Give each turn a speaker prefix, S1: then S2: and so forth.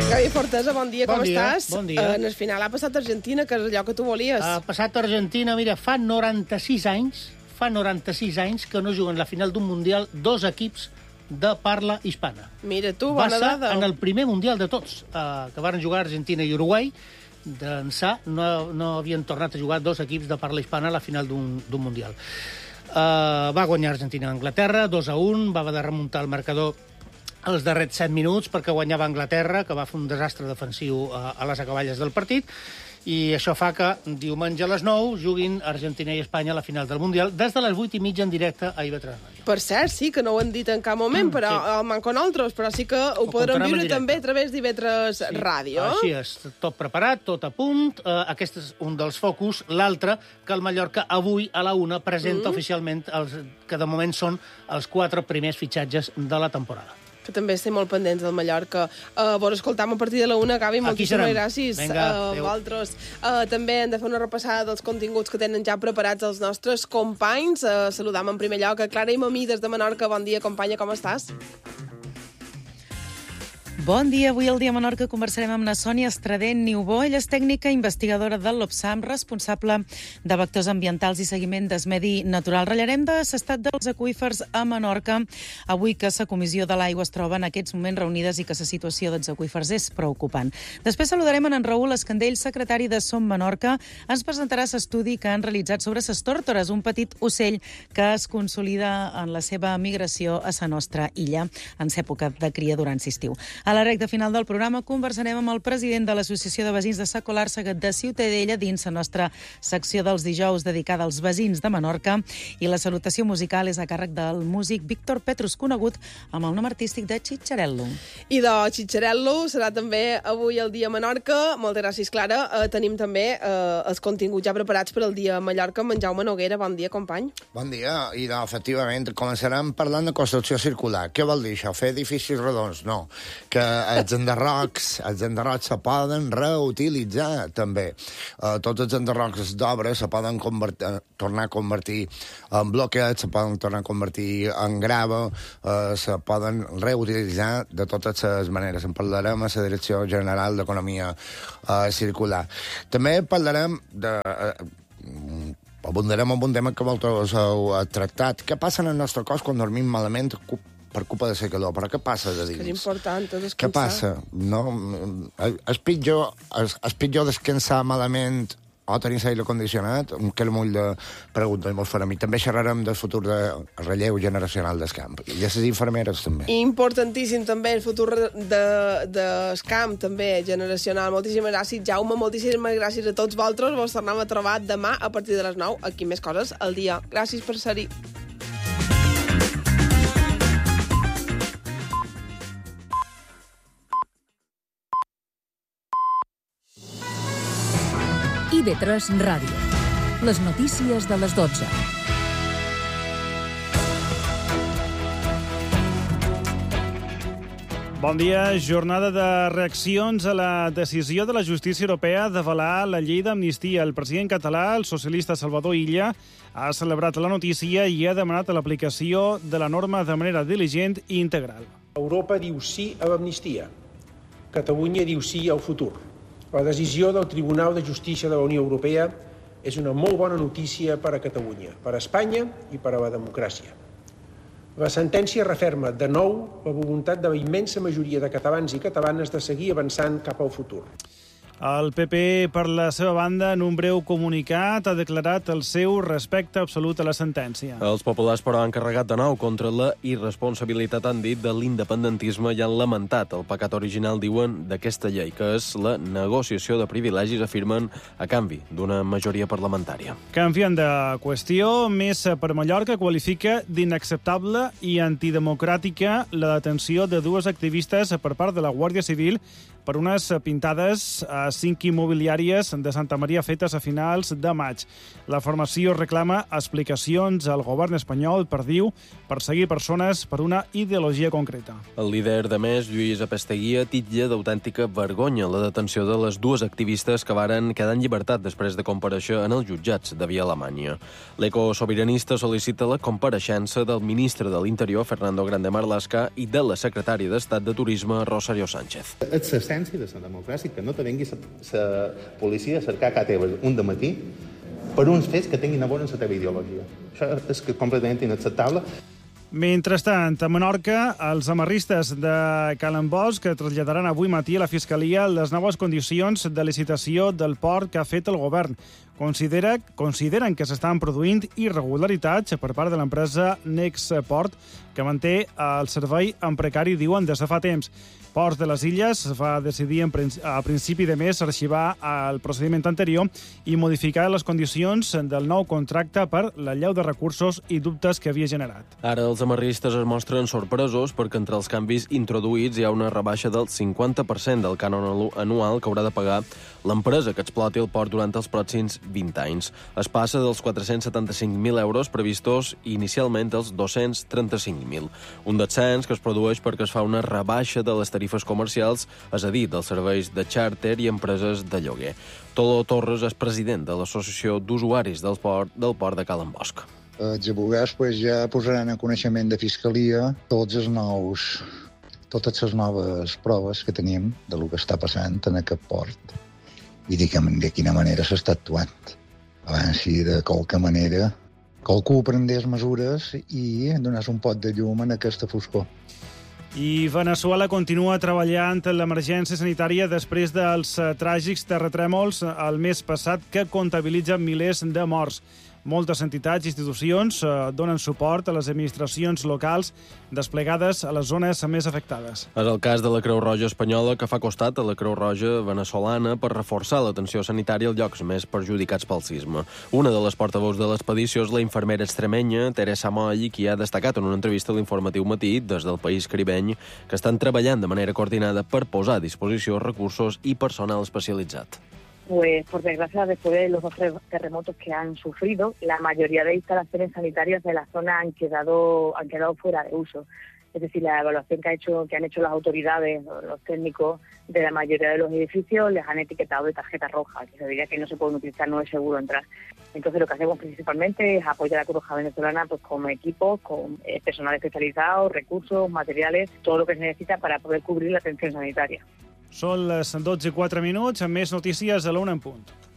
S1: Gavi Fortesa, bon dia, com estàs?
S2: Bon dia.
S1: En el final ha passat Argentina, que és allò que tu volies.
S2: Ha passat Argentina, mira, fa 96 anys que no juguen la final d'un Mundial dos equips de parla hispana.
S1: Mira tu, bona dada.
S2: Va ser en el primer Mundial de tots, que van jugar Argentina i Uruguai. D'ençà no havien tornat a jugar dos equips de parla hispana a la final d'un Mundial. Va guanyar Argentina a Anglaterra, 2-1, va haver de remuntar el marcador els darrers 7 minuts perquè guanyava Anglaterra, que va fer un desastre defensiu a les acaballes del partit, i això fa que diumenge a les 9 juguin Argentina i Espanya a la final del Mundial des de les 8:30 en directe a IB3 Ràdio.
S1: Per cert, sí, que no ho han dit en cap moment, però el manco nosaltres, però sí que ho podrem viure també a través d'IB3 Ràdio.
S2: Així és, tot preparat, tot a punt. Aquest és un dels focus. L'altre, que el Mallorca avui a la 1 presenta oficialment que de moment són els 4 primers fitxatges de la temporada.
S1: Que també estem molt pendents del Mallorca. Vos escoltam a partir de la 1, Gavi, moltíssimes gràcies.
S2: Vinga,
S1: vosaltres. També hem de fer una repassada dels continguts que tenen ja preparats els nostres companys. Saludam en primer lloc a Clara i Mamí des de Menorca. Bon dia, companya, com estàs?
S3: Bon dia. Avui al Dia Menorca conversarem amb la Sònia Estradent Niubó. Ella és tècnica investigadora del LOPSAM, responsable de vectors ambientals i seguiment del medi natural. Ratllarem de l'estat dels aqüífers a Menorca, avui que la Comissió de l'Aigua es troba en aquests moments reunides i que la situació dels aqüífers és preocupant. Després saludarem en Raül Escandell, secretari de Som Menorca. Ens presentarà l'estudi que han realitzat sobre les tòrtores, un petit ocell que es consolida en la seva migració a la nostra illa en l'època de cria durant l'estiu. A la recta final del programa conversarem amb el president de l'Associació de Veïns de Sa Colàrsega de Ciutadella dins la nostra secció dels dijous dedicada als veïns de Menorca, i la salutació musical és a càrrec del músic Víctor Petrus, conegut amb el nom artístic de Chicharello.
S1: I de Chicharello serà també avui el Dia Menorca. Moltes gràcies, Clara. Tenim també els continguts ja preparats per al Dia Mallorca amb en Jaume Noguera. Bon dia, company.
S4: Bon dia. I efectivament, començarem parlant de construcció circular. Què vol dir això? Fer edificis redons? No. Que els enderrocs se poden reutilitzar, també. Tots els enderrocs d'obres se poden tornar a convertir en bloquets, se poden tornar a convertir en grava, se poden reutilitzar de totes les maneres. En parlarem a la Direcció General d'Economia Circular. També parlarem abundarem en un tema que vosaltres heu tractat. Què passa en el nostre cos quan dormim malament per culpa de la calor? Però què passa de dins?
S1: És important, descansar.
S4: Què passa? No? És pitjor descansar malament o tenir l'aire condicionat? Que el mull de preguntes mos farem. I també xerrarem del futur de relleu generacional del camp. I de les infermeres, també.
S1: Importantíssim, també, el futur del camp, també, generacional. Moltíssimes gràcies, Jaume. Moltíssimes gràcies a tots vosaltres. Vos tornem a trobar demà a partir de les 9. Aquí més coses al dia. Gràcies per ser-hi.
S5: IB3 Ràdio. Les notícies de les 12.
S6: Bon dia. Jornada de reaccions a la decisió de la justícia europea d'avalar la llei d'amnistia. El president català, el socialista Salvador Illa, ha celebrat la notícia i ha demanat l'aplicació de la norma de manera diligent i integral.
S7: Europa diu sí a l'amnistia. Catalunya diu sí al futur. La decisió del Tribunal de Justícia de la Unió Europea és una molt bona notícia per a Catalunya, per a Espanya i per a la democràcia. La sentència referma de nou la voluntat de la immensa majoria de catalans i catalanes de seguir avançant cap al futur.
S6: El PP, per la seva banda, en un breu comunicat, ha declarat el seu respecte absolut a la sentència.
S8: Els populars, però, han carregat de nou contra la irresponsabilitat, han dit, de l'independentisme i han lamentat el pecat original, diuen, d'aquesta llei, que és la negociació de privilegis, afirmen, a canvi d'una majoria parlamentària.
S6: Canviant de qüestió, Més per Mallorca qualifica d'inacceptable i antidemocràtica la detenció de dues activistes per part de la Guàrdia Civil per unes pintades a a 5 immobiliàries de Santa Maria fetes a finals de maig. La formació reclama explicacions al govern espanyol per, diu, perseguir persones per una ideologia concreta.
S8: El líder de Més, Lluís Apesteguia, titlla d'autèntica vergonya la detenció de les dues activistes que varen quedar en llibertat després de comparèixer en els jutjats de Via Alemanya. L'ecosobiranista sol·licita la compareixença del ministre de l'Interior, Fernando Grande Marlaska, i de la secretària d'Estat de Turisme, Rosario Sánchez.
S9: És l'essència de la democràcia, que no te vengui la policia a cercar a teva un dematí per uns fets que tinguin a veure amb la teva ideologia. Això és completament inacceptable.
S6: Mentrestant, a Menorca, els amarristes de Can Bosch traslladaran avui matí a la Fiscalia les noves condicions de licitació del port que ha fet el govern. Consideren que s'estan produint irregularitats per part de l'empresa Nexport, que manté el servei en precari, diuen, des de fa temps. Ports de les Illes va decidir a principi de mes arxivar el procediment anterior i modificar les condicions del nou contracte per l'allau de recursos i dubtes que havia generat.
S8: Ara els amarristes es mostren sorpresos perquè entre els canvis introduïts hi ha una rebaixa del 50% del cànon anual que haurà de pagar l'empresa que exploti el port durant els pròxims 20 anys. Es passa dels 475.000 euros previstos inicialment als 235.000. Un descens que es produeix perquè es fa una rebaixa de les tarifes comercials, és a dir, dels serveis de xàrter i empreses de lloguer. Tolo Torres és president de l'Associació d'Usuaris del port de Can Bosch.
S10: Els advocats ja posaran a coneixement de Fiscalia totes les noves proves que tenim de lo que està passant en aquest port i de quina manera s'està actuant. Abans, si de qualque manera qualcú prendés mesures i donés un pot de llum en aquesta foscor.
S6: I Veneçuela continua treballant en l'emergència sanitària després dels tràgics terratrèmols el mes passat que comptabilitzen milers de morts. Moltes entitats i institucions donen suport a les administracions locals desplegades a les zones més afectades.
S8: És el cas de la Creu Roja espanyola, que fa costat a la Creu Roja veneçolana per reforçar l'atenció sanitària als llocs més perjudicats pel sisme. Una de les portaveus de l'expedició és la infermera extremenya Teresa Moll, qui ha destacat en una entrevista a l'Informatiu Matí des del País Caribeny que estan treballant de manera coordinada per posar a disposició recursos i personal especialitzat.
S11: Pues, por desgracia, después de los dos terremotos que han sufrido, la mayoría de instalaciones sanitarias de la zona han quedado fuera de uso. Es decir, la evaluación que han hecho las autoridades, los técnicos de la mayoría de los edificios, les han etiquetado de tarjeta roja, que se diría que no se pueden utilizar, no es seguro entrar. Entonces, lo que hacemos principalmente es apoyar a la Cruz Roja venezolana pues, con equipos, con personal especializado, recursos, materiales, todo lo que se necesita para poder cubrir la atención sanitaria.
S6: Són les 12:04, amb més notícies a l'una en punt.